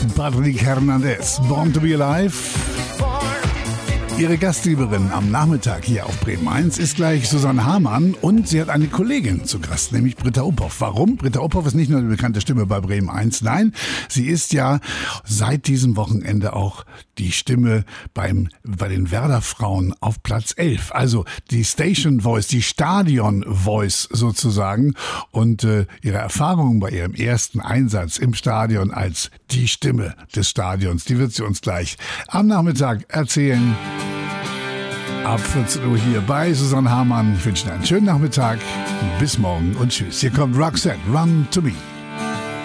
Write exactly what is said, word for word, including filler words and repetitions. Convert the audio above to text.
Patrick Hernandez, Born to be Alive. Ihre Gastgeberin am Nachmittag hier auf Bremen eins ist gleich Susanne Hamann und sie hat eine Kollegin zu Gast, nämlich Britta Uphoff. Warum? Britta Uphoff ist nicht nur eine bekannte Stimme bei Bremen eins, nein, sie ist ja seit diesem Wochenende auch die Stimme beim, bei den Werder-Frauen auf Platz elf. Also die Station Voice, die Stadion Voice sozusagen und äh, ihre Erfahrungen bei ihrem ersten Einsatz im Stadion als die Stimme des Stadions, die wird sie uns gleich am Nachmittag erzählen. Ab vierzehn Uhr hier bei Susanne Hamann. Ich wünsche Ihnen einen schönen Nachmittag. Bis morgen und tschüss. Hier kommt Roxette, Run to Me.